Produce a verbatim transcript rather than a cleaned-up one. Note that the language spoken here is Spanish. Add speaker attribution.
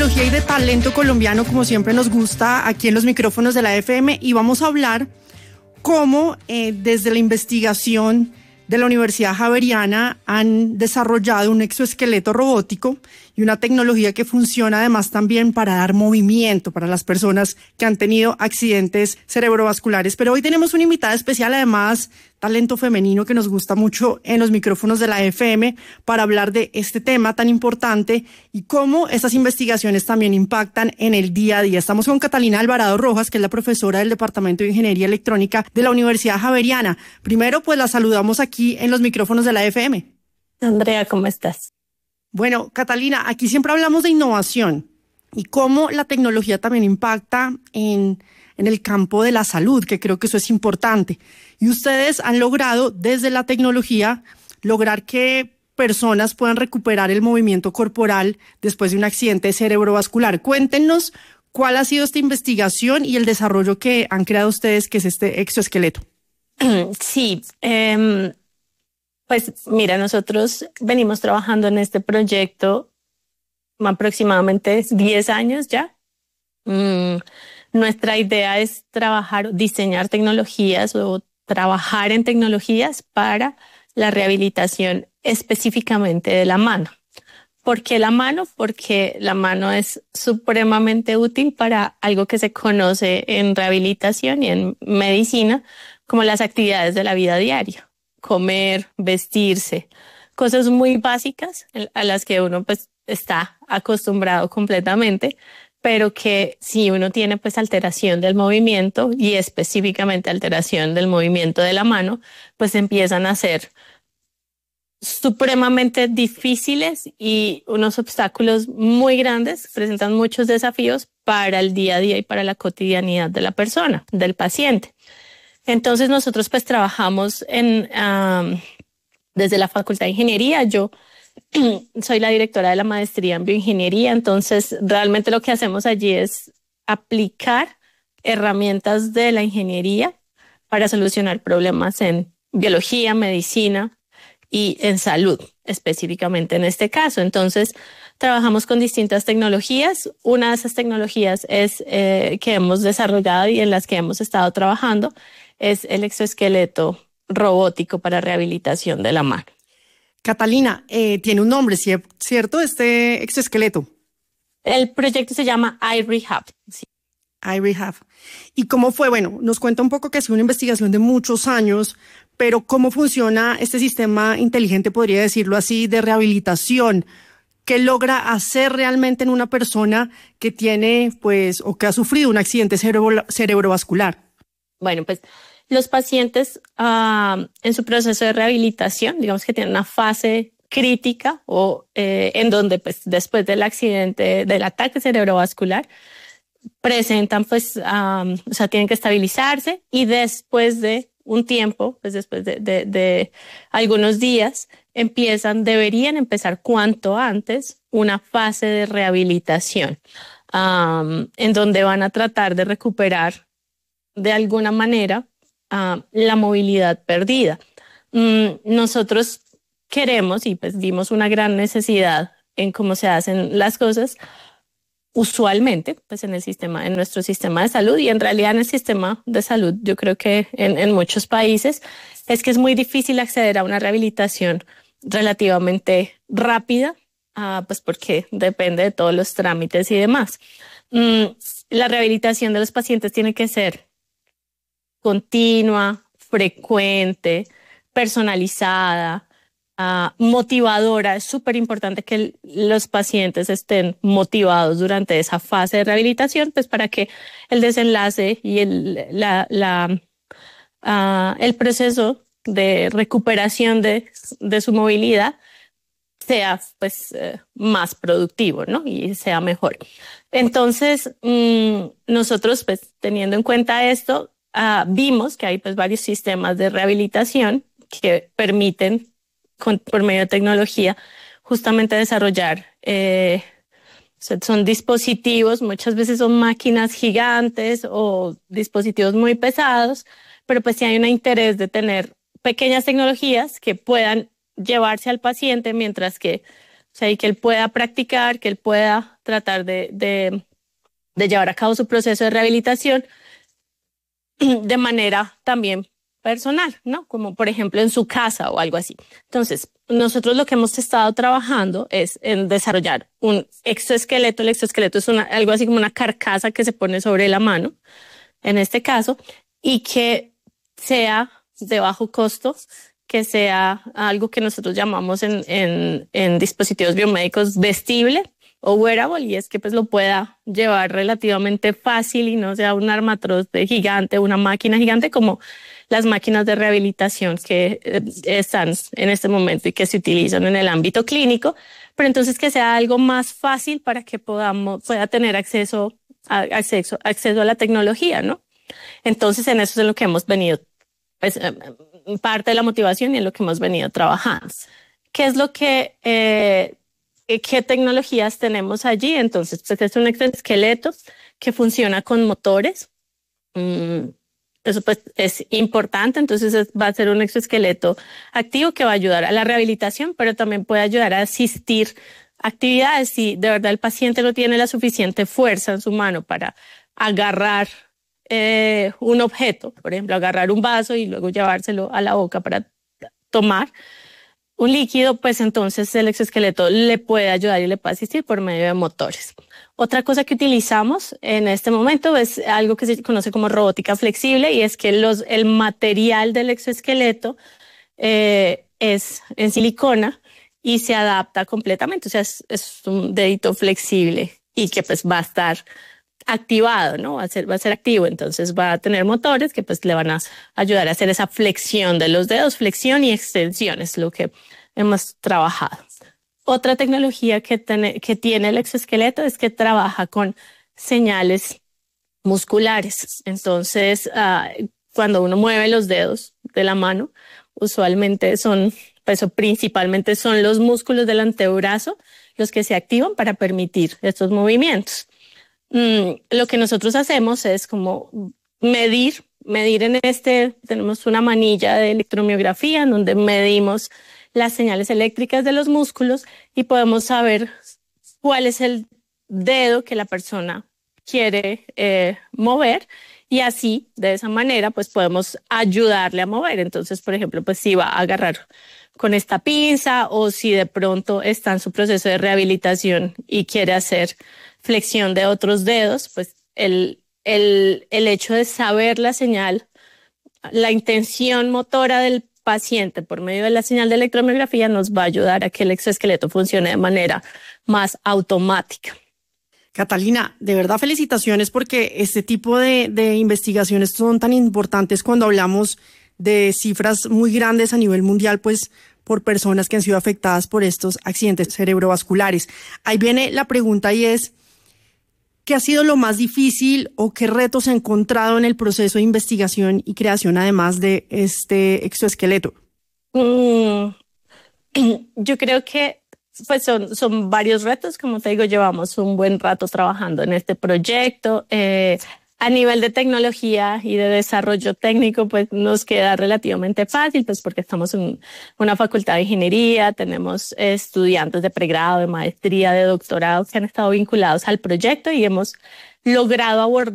Speaker 1: tecnología y de talento colombiano, como siempre nos gusta aquí en los micrófonos de la F M, y vamos a hablar cómo eh, desde la investigación de la Universidad Javeriana han desarrollado un exoesqueleto robótico y una tecnología que funciona además también para dar movimiento para las personas que han tenido accidentes cerebrovasculares. Pero hoy tenemos una invitada especial, además talento femenino que nos gusta mucho en los micrófonos de la F M, para hablar de este tema tan importante y cómo estas investigaciones también impactan en el día a día. Estamos con Catalina Alvarado Rojas, que es la profesora del Departamento de Ingeniería Electrónica de la Universidad Javeriana. Primero, pues la saludamos aquí en los micrófonos de la F M.
Speaker 2: Andrea, ¿cómo estás?
Speaker 1: Bueno, Catalina, aquí siempre hablamos de innovación y cómo la tecnología también impacta en, en el campo de la salud, que creo que eso es importante. Y ustedes han logrado, desde la tecnología, lograr que personas puedan recuperar el movimiento corporal después de un accidente cerebrovascular. Cuéntenos cuál ha sido esta investigación y el desarrollo que han creado ustedes, que es este exoesqueleto.
Speaker 2: Sí, eh, pues mira, nosotros venimos trabajando en este proyecto aproximadamente diez años ya. Mm, nuestra idea es trabajar, diseñar tecnologías o trabajar en tecnologías para la rehabilitación específicamente de la mano. ¿Por qué la mano? Porque la mano es supremamente útil para algo que se conoce en rehabilitación y en medicina como las actividades de la vida diaria. Comer, vestirse, cosas muy básicas a las que uno pues está acostumbrado completamente, pero que si uno tiene pues alteración del movimiento y específicamente alteración del movimiento de la mano, pues empiezan a ser supremamente difíciles y unos obstáculos muy grandes, presentan muchos desafíos para el día a día y para la cotidianidad de la persona, del paciente. Entonces nosotros pues trabajamos en, um, desde la Facultad de Ingeniería. Yo soy la directora de la maestría en bioingeniería, entonces realmente lo que hacemos allí es aplicar herramientas de la ingeniería para solucionar problemas en biología, medicina y en salud, específicamente en este caso. Entonces trabajamos con distintas tecnologías. Una de esas tecnologías es eh, que hemos desarrollado y en las que hemos estado trabajando es el exoesqueleto robótico para rehabilitación de la mano.
Speaker 1: Catalina, eh, tiene un nombre, ¿cierto? Este exoesqueleto.
Speaker 2: El proyecto se llama iRehab. Sí.
Speaker 1: iRehab. ¿Y cómo fue? Bueno, nos cuenta un poco que ha sido una investigación de muchos años, pero ¿cómo funciona este sistema inteligente, podría decirlo así, de rehabilitación? ¿Qué logra hacer realmente en una persona que tiene, pues, o que ha sufrido un accidente cerebro- cerebrovascular?
Speaker 2: Bueno, pues los pacientes uh, en su proceso de rehabilitación, digamos que tienen una fase crítica o eh, en donde pues después del accidente, del ataque cerebrovascular, presentan pues, um, o sea, tienen que estabilizarse y después de un tiempo, pues después de, de, de algunos días, empiezan, deberían empezar cuanto antes una fase de rehabilitación um, en donde van a tratar de recuperar de alguna manera uh, la movilidad perdida. Mm, nosotros queremos y pues vimos una gran necesidad en cómo se hacen las cosas usualmente pues en el sistema, en nuestro sistema de salud y en realidad en el sistema de salud yo creo que en, en muchos países es que es muy difícil acceder a una rehabilitación relativamente rápida, uh, pues porque depende de todos los trámites y demás. Mm, la rehabilitación de los pacientes tiene que ser continua, frecuente, personalizada, uh, motivadora. Es súper importante que el, los pacientes estén motivados durante esa fase de rehabilitación, pues para que el desenlace y el, la, la, uh, el proceso de recuperación de, de su movilidad sea pues eh, más productivo, ¿no? Y sea mejor. Entonces, mmm, nosotros pues teniendo en cuenta esto, Uh, vimos que hay pues varios sistemas de rehabilitación que permiten con, por medio de tecnología justamente desarrollar eh, son dispositivos, muchas veces son máquinas gigantes o dispositivos muy pesados, pero pues sí hay un interés de tener pequeñas tecnologías que puedan llevarse al paciente mientras que, o sea, y que él pueda practicar, que él pueda tratar de, de, de llevar a cabo su proceso de rehabilitación de manera también personal, ¿no? Como por ejemplo en su casa o algo así. Entonces, nosotros lo que hemos estado trabajando es en desarrollar un exoesqueleto. El exoesqueleto es una, algo así como una carcasa que se pone sobre la mano, en este caso, y que sea de bajo costo, que sea algo que nosotros llamamos en, en, en dispositivos biomédicos vestible o wearable, y es que pues lo pueda llevar relativamente fácil y no sea un armatroste gigante, una máquina gigante como las máquinas de rehabilitación que eh, están en este momento y que se utilizan en el ámbito clínico, pero entonces que sea algo más fácil para que podamos, pueda tener acceso a, acceso, acceso a la tecnología, ¿no? Entonces en eso es en lo que hemos venido, pues, eh, parte de la motivación y en lo que hemos venido trabajando. ¿Qué es lo que, eh, qué tecnologías tenemos allí? Entonces, pues es un exoesqueleto que funciona con motores. Mm, Eso pues es importante, entonces es, va a ser un exoesqueleto activo que va a ayudar a la rehabilitación, pero también puede ayudar a asistir actividades si de verdad el paciente no tiene la suficiente fuerza en su mano para agarrar eh, un objeto, por ejemplo, agarrar un vaso y luego llevárselo a la boca para tomar un líquido, pues entonces el exoesqueleto le puede ayudar y le puede asistir por medio de motores. Otra cosa que utilizamos en este momento es algo que se conoce como robótica flexible, y es que los, el material del exoesqueleto eh, es en silicona y se adapta completamente, o sea, es, es un dedito flexible y que pues va a estar activado, ¿no? Va a ser, va a ser activo, entonces va a tener motores que pues le van a ayudar a hacer esa flexión de los dedos, flexión y extensión, es lo que hemos trabajado. Otra tecnología que, ten, que tiene el exoesqueleto es que trabaja con señales musculares. Entonces, uh, cuando uno mueve los dedos de la mano, usualmente son, pues principalmente son los músculos del antebrazo los que se activan para permitir estos movimientos. Mm, lo que nosotros hacemos es como medir, medir en este, tenemos una manilla de electromiografía en donde medimos las señales eléctricas de los músculos y podemos saber cuál es el dedo que la persona quiere eh, mover, y así, de esa manera, pues podemos ayudarle a mover. Entonces, por ejemplo, pues si va a agarrar con esta pinza o si de pronto está en su proceso de rehabilitación y quiere hacer flexión de otros dedos, pues el, el, el hecho de saber la señal, la intención motora del paciente por medio de la señal de electromiografía nos va a ayudar a que el exoesqueleto funcione de manera más automática.
Speaker 1: Catalina, de verdad felicitaciones, porque este tipo de, de investigaciones son tan importantes cuando hablamos de cifras muy grandes a nivel mundial, pues por personas que han sido afectadas por estos accidentes cerebrovasculares. Ahí viene la pregunta y es, ¿qué ha sido lo más difícil o qué retos ha encontrado en el proceso de investigación y creación además de este exoesqueleto?
Speaker 2: Mm, yo creo que pues son, son varios retos. Como te digo, llevamos un buen rato trabajando en este proyecto. Eh, a nivel de tecnología y de desarrollo técnico, pues nos queda relativamente fácil, pues porque estamos en una facultad de ingeniería, tenemos estudiantes de pregrado, de maestría, de doctorado que han estado vinculados al proyecto y hemos logrado abordar